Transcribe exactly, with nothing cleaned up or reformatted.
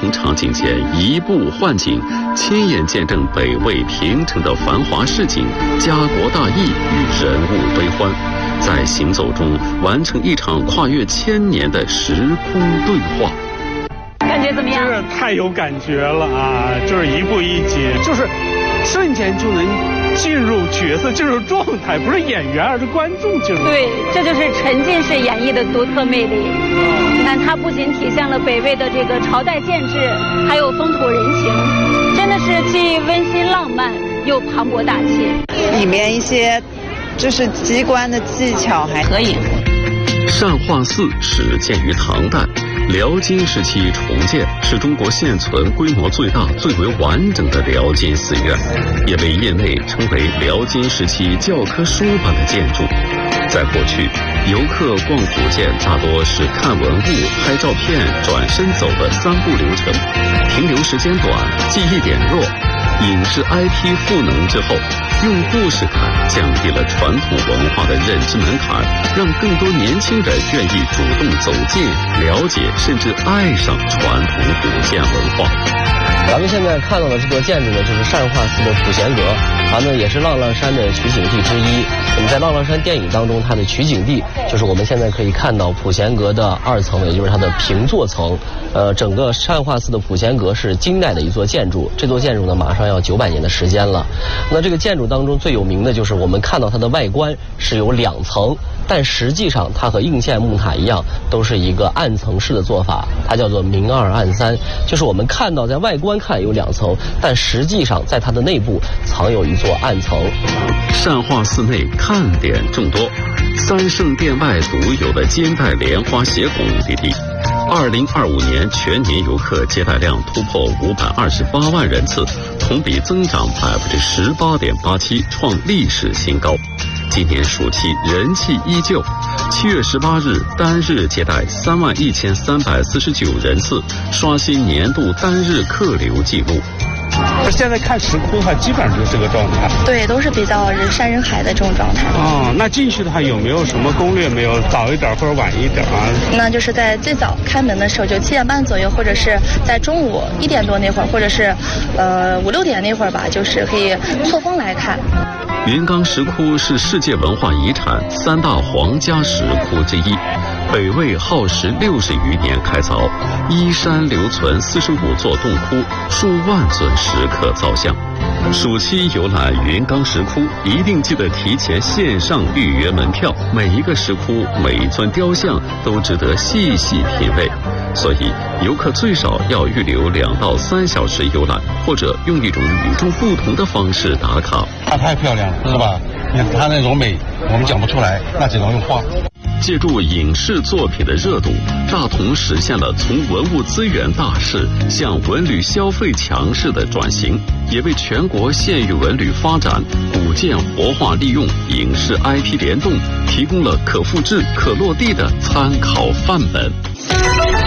同场景前移步换景，亲眼见证北魏平城的繁华市景、家国大义与人物悲欢，在行走中完成一场跨越千年的时空对话。 感觉怎么样？ 这太有感觉了啊！就是一步一景，就是瞬间就能进入角色，进入状态，不是演员，而是观众进入。 对，这就是沉浸式演绎的独特魅力。你看，它不仅体现了北魏的这个朝代建制，还有风土人情，真的是既温馨浪漫又磅礴大气。 里面一些就是机关的技巧还合影。 善化寺始建于唐代，辽金时期重建，是中国现存规模最大、最为完整的辽金寺院，也被业内称为辽金时期教科书般的建筑。在过去，游客逛古建大多是看文物、拍照片、转身走的三步流程，停留时间短，记忆点弱。影视 I P 赋能之后，用故事感降低了传统文化的认知门槛，让更多年轻人愿意主动走进、了解甚至爱上传统古建文化。 咱们现在看到的这座建筑呢，就是善化寺的普贤阁，它呢也是浪浪山的取景地之一。那么在浪浪山电影当中，它的取景地就是我们现在可以看到普贤阁的二层，也就是它的平座层。呃，整个善化寺的普贤阁是金代的一座建筑，这座建筑呢马上要九百年的时间了。那这个建筑当中最有名的就是我们看到它的外观是有两层，但实际上它和应县木塔一样，都是一个暗层式的做法，它叫做明二暗三，就是我们看到在外观看有两层，但实际上在它的内部藏有一座暗层。 善化寺内看点众多，三圣殿外独有的尖带莲花斜拱弟弟。二零二五年全年游客接待量突破五百二十八万人次，同比增长百分之十八点八七，创历史新高。今年暑期人气依旧，七月十八日单日接待三万一千三百四十九人次，刷新年度单日客流记录。 现在看石窟的话，基本上就是这个状态。 对，都是比较人山人海的这种状态。 哦，那进去的话有没有什么攻略？没有早一点或者晚一点啊？ 那就是在最早开门的时候，就七点半左右，或者是在中午一点多那会儿，或者是呃五六点那会儿吧，就是可以错峰来看。 云冈石窟是世界文化遗产三大皇家石窟之一，北魏耗时六十余年开凿，依山留存四十五座洞窟，数万尊石刻造像。暑期游览云冈石窟，一定记得提前线上预约门票。每一个石窟、每一尊雕像都值得细细品味，所以游客最少要预留两到三小时游览，或者用一种与众不同的方式打卡。 它太漂亮了，是吧？你看它那种美，我们讲不出来，那只能用画。 借助影视作品的热度，大同实现了从文物资源大市向文旅消费强势的转型，也为全国县域文旅发展、古建活化利用、影视 I P 联动提供了可复制、可落地的参考范本。